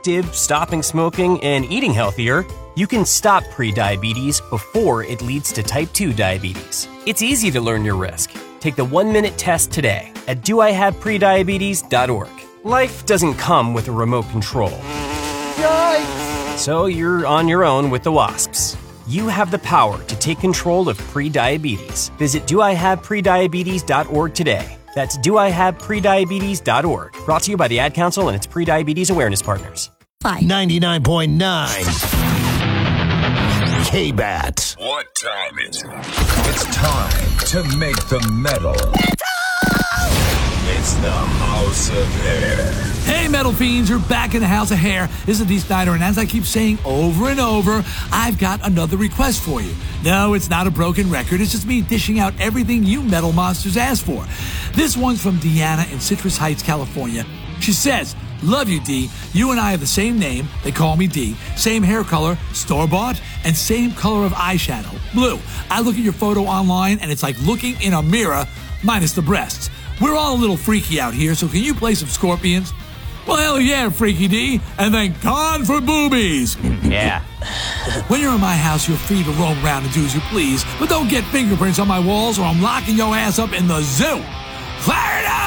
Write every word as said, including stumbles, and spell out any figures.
active, stopping smoking, and eating healthier, you can stop prediabetes before it leads to type two diabetes. It's easy to learn your risk. Take the one-minute test today at do I have prediabetes dot org. Life doesn't come with a remote control. Yikes! So you're on your own with the wasps. You have the power to take control of prediabetes. Visit do I have prediabetes dot org today. That's do I have prediabetes dot org. Brought to you by the Ad Council and its Prediabetes Awareness Partners. ninety-nine point nine K-Bat. What time is it? It's time to make the metal. It's the House of Hair. Hey, Metal Fiends, you're back in the House of Hair. This is Dee Snider, and as I keep saying over and over, I've got another request for you. No, it's not a broken record. It's just me dishing out everything you metal monsters asked for. This one's from Deanna in Citrus Heights, California. She says, love you, Dee. You and I have the same name. They call me Dee. Same hair color, store-bought, and same color of eyeshadow, blue. I look at your photo online, and it's like looking in a mirror, minus the breasts. We're all a little freaky out here, so can you play some Scorpions? Well, hell yeah, Freaky D, and thank God for boobies. Yeah. When you're in my house, you're free to roam around and do as you please, but don't get fingerprints on my walls or I'm locking your ass up in the zoo. Fire it up!